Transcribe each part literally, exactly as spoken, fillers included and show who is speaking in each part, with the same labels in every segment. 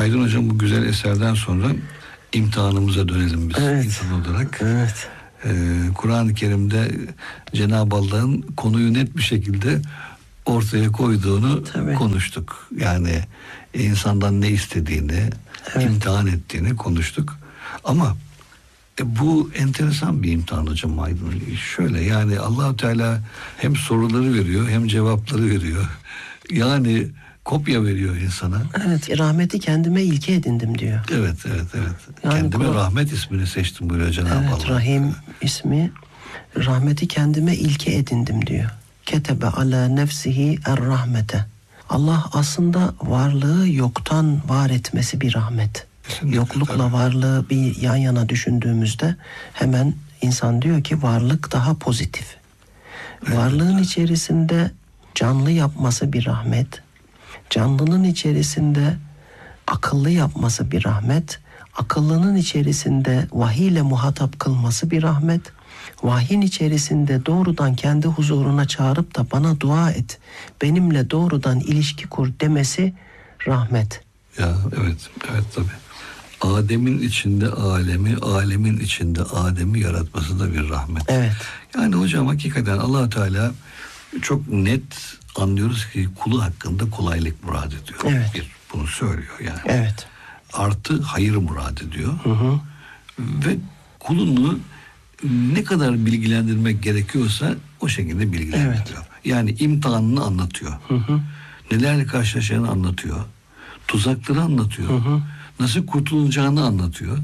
Speaker 1: Aydın Hocam, bu güzel eserden sonra imtihanımıza dönelim biz
Speaker 2: evet.
Speaker 1: insan olarak.
Speaker 2: Evet.
Speaker 1: Ee, Kur'an-ı Kerim'de Cenab-ı Allah'ın konuyu net bir şekilde ortaya koyduğunu Tabii. konuştuk. Yani insandan ne istediğini, evet. imtihan ettiğini konuştuk. Ama e, bu enteresan bir imtihan hocam Aydın. Şöyle, yani Allah-u Teala hem soruları veriyor hem cevapları veriyor. Yani kopya veriyor insana.
Speaker 2: Evet, rahmeti kendime ilke edindim diyor.
Speaker 1: Evet, evet, evet. Yani kendime Kur- rahmet ismini seçtim buyuruyor Cenab-ı
Speaker 2: evet,
Speaker 1: Allah.
Speaker 2: Evet, Rahim ismi, rahmeti kendime ilke edindim diyor. Ketebe ala nefsihi er-rahmete. Allah aslında varlığı yoktan var etmesi bir rahmet. Kesinlikle, Yoklukla tabii. varlığı bir yan yana düşündüğümüzde hemen insan diyor ki varlık daha pozitif. Evet. Varlığın içerisinde canlı yapması bir rahmet. Canlının içerisinde akıllı yapması bir rahmet. Akıllının içerisinde vahiy ile muhatap kılması bir rahmet. Vahyin içerisinde doğrudan kendi huzuruna çağırıp da bana dua et, benimle doğrudan ilişki kur demesi rahmet.
Speaker 1: Ya evet, evet tabii. Adem'in içinde alemi, alemin içinde Adem'i yaratması da bir rahmet.
Speaker 2: Evet.
Speaker 1: Yani hocam hakikaten Allah Teala çok net anlıyoruz ki kulu hakkında kolaylık murad ediyor.
Speaker 2: Evet.
Speaker 1: Bir, bunu söylüyor yani.
Speaker 2: Evet.
Speaker 1: Artı hayır murad ediyor.
Speaker 2: Hı hı.
Speaker 1: Ve kulunu ne kadar bilgilendirmek gerekiyorsa o şekilde bilgilendiriyor. Evet. Yani imtihanını anlatıyor.
Speaker 2: Hı hı.
Speaker 1: Nelerle karşılaşacağını anlatıyor. Tuzakları anlatıyor. Hı hı. Nasıl kurtulacağını anlatıyor.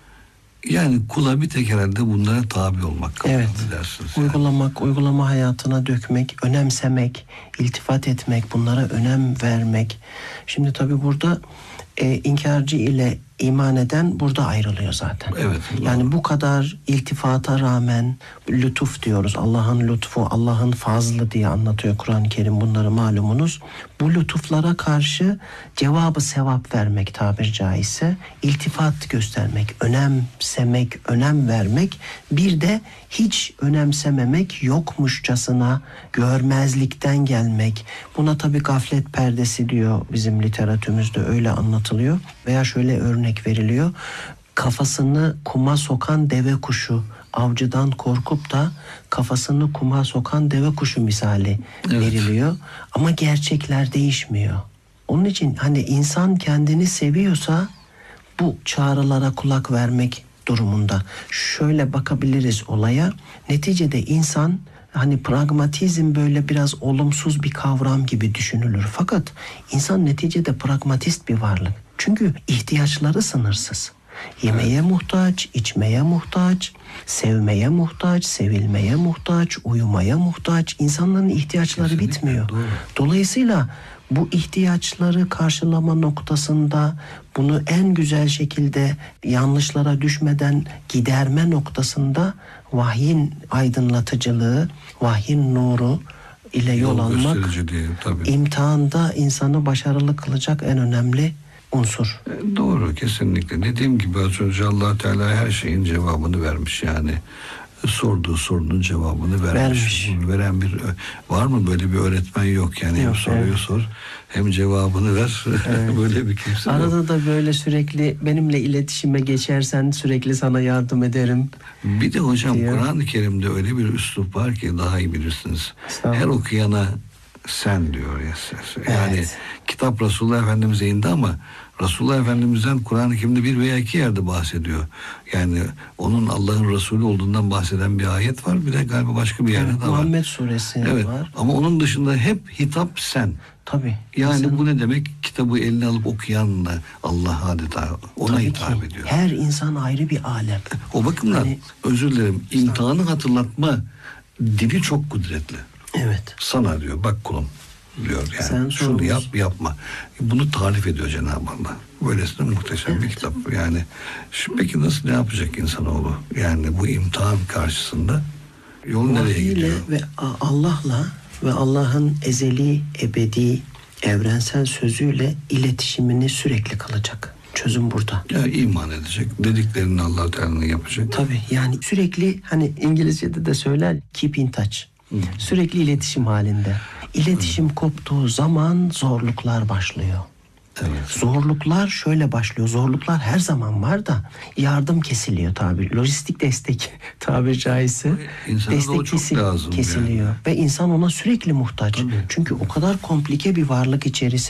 Speaker 1: Yani kula bir tek herhalde bunlara tabi olmak kalıyor.
Speaker 2: Evet.
Speaker 1: Dersiniz
Speaker 2: uygulamak, yani. uygulama hayatına dökmek, önemsemek, iltifat etmek, bunlara önem vermek. Şimdi tabii burada e, inkarcı ile iman eden burada ayrılıyor zaten.
Speaker 1: Evet.
Speaker 2: Yani bu kadar iltifata rağmen lütuf diyoruz. Allah'ın lütfu, Allah'ın fazlı diye anlatıyor Kur'an-ı Kerim, bunları malumunuz. Bu lütuflara karşı cevabı sevap vermek tabir caizse, iltifat göstermek, önemsemek, önem vermek, bir de hiç önemsememek, yokmuşçasına görmezlikten gelmek. Buna tabii gaflet perdesi diyor bizim literatürümüzde, öyle anlatılıyor. Veya şöyle örnek veriliyor. Kafasını kuma sokan deve kuşu, avcıdan korkup da kafasını kuma sokan deve kuşu misali evet. veriliyor. Ama gerçekler değişmiyor. Onun için hani insan kendini seviyorsa bu çağrılara kulak vermek durumunda. Şöyle bakabiliriz olaya. Neticede insan, hani pragmatizm böyle biraz olumsuz bir kavram gibi düşünülür. Fakat insan neticede pragmatist bir varlık. Çünkü ihtiyaçları sınırsız. Yemeye evet. muhtaç, içmeye muhtaç, sevmeye muhtaç, sevilmeye muhtaç, uyumaya muhtaç. İnsanların ihtiyaçları Kesinlikle, bitmiyor. Doğru. Dolayısıyla bu ihtiyaçları karşılama noktasında bunu en güzel şekilde yanlışlara düşmeden giderme noktasında vahyin aydınlatıcılığı, vahyin nuru ile yol, yol almak
Speaker 1: diye, tabii.
Speaker 2: imtihanda insanı başarılı kılacak en önemli unsur.
Speaker 1: E, doğru, kesinlikle. Dediğim gibi az önce Allah Teala her şeyin cevabını vermiş yani. Sorduğu sorunun cevabını vermiş. vermiş. Veren bir var mı böyle bir öğretmen yok yani. Yok, hem soruyu evet. sor hem cevabını ver. Evet. Böyle bir kimse
Speaker 2: Arada
Speaker 1: yok.
Speaker 2: da böyle sürekli benimle iletişime geçersen sürekli sana yardım ederim.
Speaker 1: Bir de hocam diyor. Kur'an-ı Kerim'de öyle bir üslup var ki daha iyi bilirsiniz. Her okuyana sen diyor ya. Yani evet. kitap Resulullah Efendimiz'e indi ama Resulullah Efendimiz'den Kur'an-ı Kerim'de bir veya iki yerde bahsediyor. Yani onun Allah'ın Resulü olduğundan bahseden bir ayet var. Bir de galiba başka bir yerde evet,
Speaker 2: de var. Muhammed suresi
Speaker 1: evet.
Speaker 2: var.
Speaker 1: Ama onun dışında hep hitap sen.
Speaker 2: Tabii.
Speaker 1: Yani
Speaker 2: insan...
Speaker 1: bu ne demek? Kitabı eline alıp okuyanla Allah adeta ona Tabii hitap ki. ediyor.
Speaker 2: Her insan ayrı bir alem.
Speaker 1: O bakımdan hani... özür dilerim. İmtihanı hatırlatma dili çok kudretli.
Speaker 2: Evet.
Speaker 1: Sana diyor bak kulum diyor yani. Sen şunu sorumuz. yap yapma. Bunu tarif ediyor Cenab-ı Allah. Böylesine muhteşem evet. bir kitap. Yani şimdi peki nasıl ne yapacak insanoğlu? Yani bu imtihan karşısında yol Vahiyle nereye gidiyor?
Speaker 2: Ve Allah'la ve Allah'ın ezeli, ebedi, evrensel sözüyle iletişimini sürekli kalacak. Çözüm burada.
Speaker 1: Ya iman edecek. Dediklerini Allah Teala yapacak.
Speaker 2: Tabii yani sürekli hani İngilizce'de de söyler keep in touch. Hı. Sürekli iletişim halinde. İletişim Hı. koptuğu zaman zorluklar başlıyor.
Speaker 1: Evet.
Speaker 2: Zorluklar şöyle başlıyor. Zorluklar her zaman var da yardım kesiliyor tabir. Lojistik destek tabir caizse.
Speaker 1: İnsana
Speaker 2: destek
Speaker 1: da o çok
Speaker 2: kesil-
Speaker 1: lazım
Speaker 2: kesiliyor.
Speaker 1: yani.
Speaker 2: Ve insan ona sürekli muhtaç.
Speaker 1: Tabii.
Speaker 2: Çünkü o kadar komplike bir varlık içerisinde